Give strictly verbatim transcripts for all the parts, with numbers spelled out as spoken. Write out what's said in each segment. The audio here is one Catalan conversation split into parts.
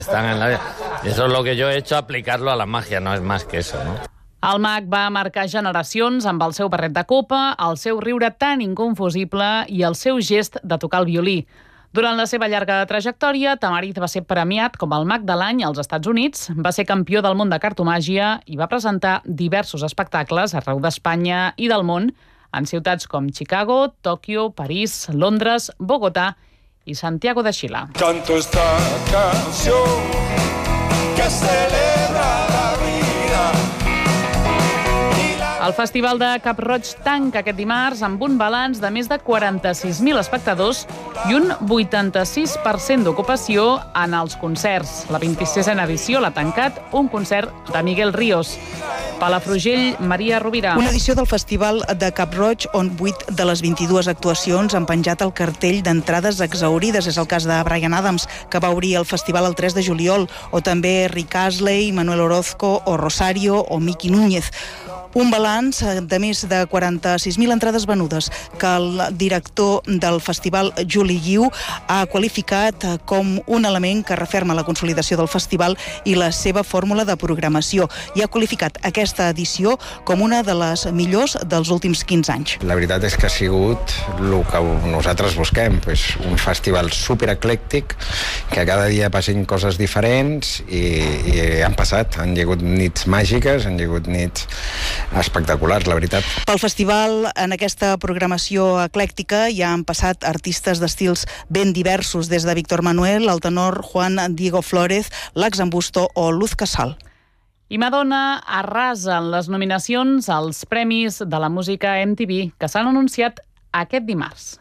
Están en la... Eso es lo que yo he hecho, aplicarlo a la magia, no es más que eso, ¿no? El mag va marcar generacions amb el seu barret de copa, el seu riure tan inconfusible i el seu gest de tocar el violí. Durant la seva llarga trajectòria, Tamarit va ser premiat com el mag de l'any als Estats Units, va ser campió del món de cartomàgia i va presentar diversos espectacles arreu d'Espanya i del món en ciutats com Chicago, Tòquio, París, Londres, Bogotà i Santiago de Xile. Canto esta canción que celebra la vida. El Festival de Cap-roig tanca aquest dimarts amb un balanç de més de quaranta-sis mil espectadors i un vuitanta-sis per cent d'ocupació en els concerts. La vint-i-sisena edició l'ha tancat un concert de Miguel Ríos. Palafrugell, Maria Rovira. Una edició del Festival de Cap-roig on vuit de les vint-i-dues actuacions han penjat el cartell d'entrades exaurides. És el cas de Bryan Adams, que va obrir el festival el tres de juliol, o també Rick Astley, Manuel Orozco o Rosario o Miki Núñez. Un balanç de més de quaranta-sis mil entrades venudes que el director del festival, Juli Guiu, ha qualificat com un element que referma la consolidació del festival i la seva fórmula de programació, i ha qualificat aquesta edició com una de les millors dels últims quinze anys. La veritat és que ha sigut el que nosaltres busquem, pues un festival supereclèctic, que cada dia passin coses diferents i, i han passat, han hagut nits màgiques, han hagut nits espectaculars, la veritat. Pel festival, en aquesta programació eclèctica, ja han passat artistes d'estils ben diversos, des de Víctor Manuel, el tenor Juan Diego Flórez, l'Ax Ambusto o Luz Casal. I Madonna arrasa en les nominacions als Premis de la Música M T V, que s'han anunciat aquest dimarts.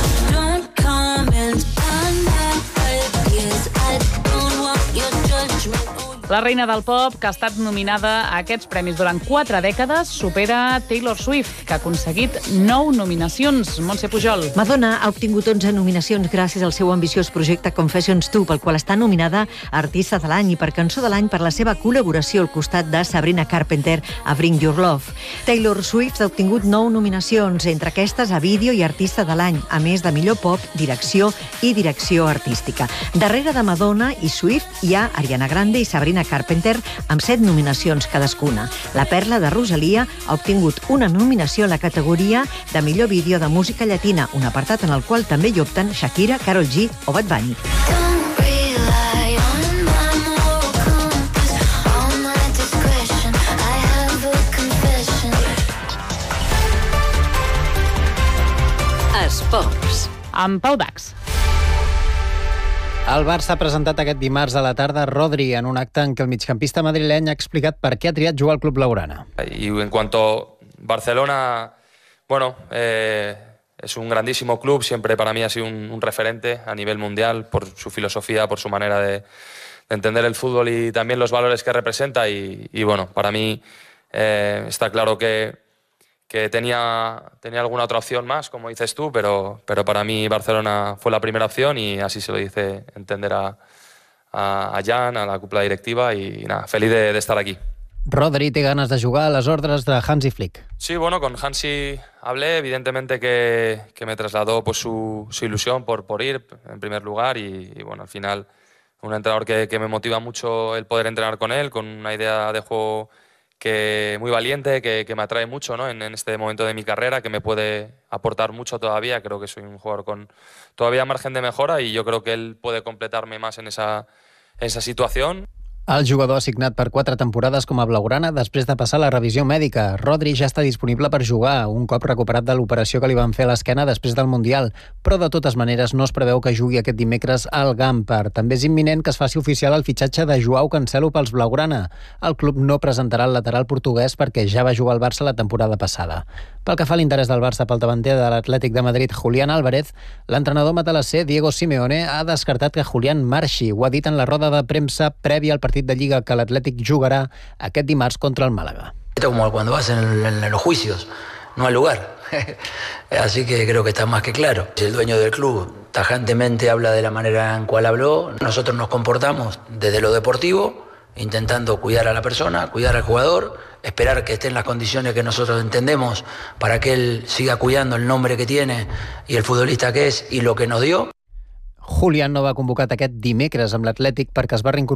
La reina del pop, que ha estat nominada a aquests premis durant quatre dècades, supera Taylor Swift, que ha aconseguit nou nominacions. Montse Pujol. Madonna ha obtingut onze nominacions gràcies al seu ambiciós projecte Confessions dos, pel qual està nominada a Artista de l'Any i per Cançó de l'Any per la seva col·laboració al costat de Sabrina Carpenter a Bring Your Love. Taylor Swift ha obtingut nou nominacions, entre aquestes a Vídeo i Artista de l'Any, a més de Millor Pop, Direcció i Direcció Artística. Darrere de Madonna i Swift hi ha Ariana Grande i Sabrina Carpenter amb set nominacions cadascuna. La perla de Rosalia ha obtingut una nominació a la categoria de millor vídeo de música llatina, un apartat en el qual també hi opten Shakira, Karol G o Bad Bunny. Esports. Amb Pau Dax. El Barça ha presentat aquest dimarts a la tarda Rodri en un acte en què el migcampista madrileny ha explicat per què ha triat jugar al club blaugrana. Y en cuanto a Barcelona, bueno, eh, es un grandísimo club, siempre para mí ha sido un, un referente a nivel mundial por su filosofía, por su manera de, de entender el fútbol y también los valores que representa y, y bueno, para mí eh, está claro que que tenía, tenía alguna otra opción más, como dices tú, pero, pero para mí Barcelona fue la primera opción y así se lo hice entender a, a, a Jan, a la cúpula directiva y nada, feliz de, de estar aquí. Rodri té ganes de jugar a les ordres de Hansi Flick. Sí, bueno, con Hansi hablé, evidentemente que, que me trasladó pues, su, su ilusión por, por ir en primer lugar y, y bueno, al final un entrenador que, que me motiva mucho el poder entrenar con él, con una idea de juego que muy valiente, que, que me atrae mucho, ¿no? en, en este momento de mi carrera, que me puede aportar mucho todavía. Creo que soy un jugador con todavía margen de mejora y yo creo que él puede completarme más en esa, en esa situación. El jugador ha signat per quatre temporades com a blaugrana després de passar la revisió mèdica. Rodri ja està disponible per jugar, un cop recuperat de l'operació que li van fer a l'esquena després del Mundial, però de totes maneres no es preveu que jugui aquest dimecres al Gamper. També és imminent que es faci oficial el fitxatge de Joao Cancelo pels blaugrana. El club no presentarà el lateral portuguès perquè ja va jugar al Barça la temporada passada. Pel que fa a l'interès del Barça pel davanter de l'Atlètic de Madrid, Julián Álvarez, l'entrenador matalasser Diego Simeone ha descartat que Julián marxi. Ho ha dit en la roda de premsa prèvia al partit de Lliga que l'Atlètic jugarà aquest dimarts contra el Málaga. Esto como cuando vas en, en, en los juicios, no hay lugar. Así que creo que está más que claro. El dueño del club tajantemente habla de la manera en cual habló. Nosotros nos comportamos desde lo deportivo, intentando cuidar a la persona, cuidar al jugador, esperar que esté en las condiciones que nosotros entendemos para que él siga cuidando el nombre que tiene y el futbolista que es y lo que nos dio. Julián no va convocat aquest dimecres amb l'Atlètic perquè es va reincorporar